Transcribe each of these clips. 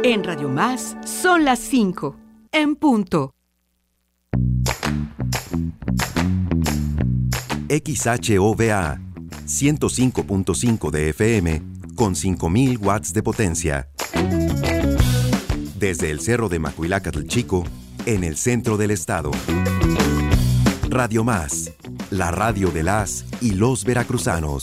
En Radio Más son las 5, en punto. XHOVA 105.5 de FM con 5,000 watts de potencia. Desde el Cerro de Macuilácatl Chico, en el centro del estado. Radio Más, la radio de las y los veracruzanos.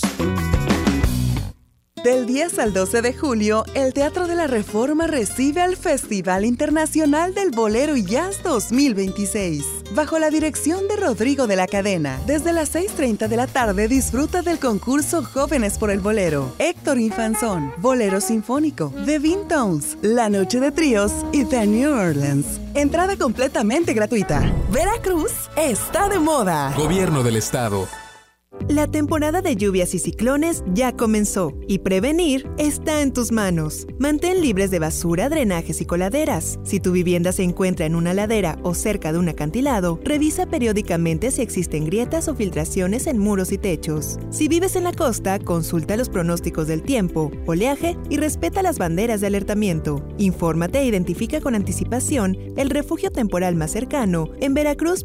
Del 10 al 12 de julio, el Teatro de la Reforma recibe al Festival Internacional del Bolero y Jazz 2026. Bajo la dirección de Rodrigo de la Cadena, desde las 6:30 de la tarde disfruta del concurso Jóvenes por el Bolero, Héctor Infanzón, Bolero Sinfónico, The Vintones, La Noche de Tríos y The New Orleans. Entrada completamente gratuita. Veracruz está de moda. Gobierno del Estado. La temporada de lluvias y ciclones ya comenzó y prevenir está en tus manos. Mantén libres de basura, drenajes y coladeras. Si tu vivienda se encuentra en una ladera o cerca de un acantilado, revisa periódicamente si existen grietas o filtraciones en muros y techos. Si vives en la costa, consulta los pronósticos del tiempo, oleaje y respeta las banderas de alertamiento. Infórmate e identifica con anticipación el refugio temporal más cercano en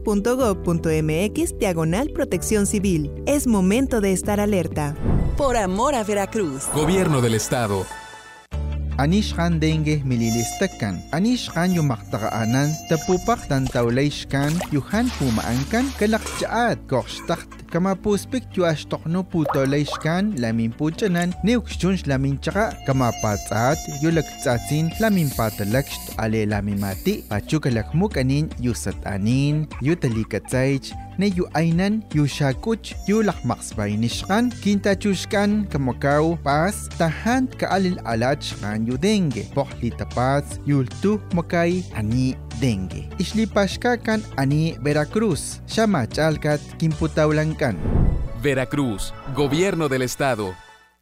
veracruz.gov.mx/protección civil. Es momento de estar alerta. Por amor a Veracruz. Gobierno del Estado. Anishkan dengue mililistakan. Anishkan yumaktaanan tapupak tantawlayshkan yuhan pumaankan kalakchaat korshtakt. Kama puspik yuashtokno putolayshkan lamin puchanan neukshunsh lamin chaka kama patsaat yulaktsatsin lamin patalaksht ale lamimati pachukalakmukanin yusatanin yutalikatsaych ne yu ainan yu shakuch yu lakmaksbaynishkan kintachushkan kamakaw pas tahan kaalil alachkan yu dengue pohli tapats yultu makay ani dengue islipashkakan ani Veracruz shamachalkat kimputawlankan. Veracruz, Gobierno del Estado.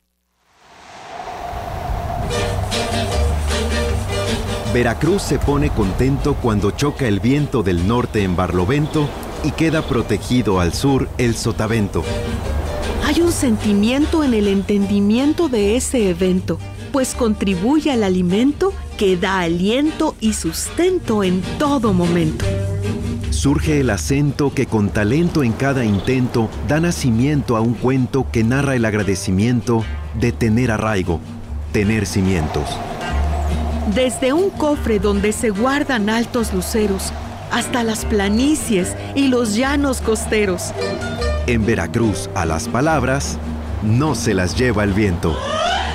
Veracruz se pone contento cuando choca el viento del norte en Barlovento y queda protegido al sur el sotavento. Hay un sentimiento en el entendimiento de ese evento, pues contribuye al alimento que da aliento y sustento en todo momento. Surge el acento que con talento en cada intento da nacimiento a un cuento que narra el agradecimiento de tener arraigo, tener cimientos. Desde un cofre donde se guardan altos luceros, hasta las planicies y los llanos costeros. En Veracruz, a las palabras, no se las lleva el viento.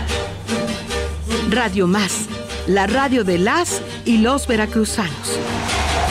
Radio Más, la radio de las y los veracruzanos.